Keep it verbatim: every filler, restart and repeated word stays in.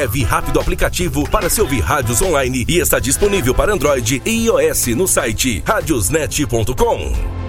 Leve rápido aplicativo para se ouvir rádios online e está disponível para Android e iOS no site radiosnet ponto com.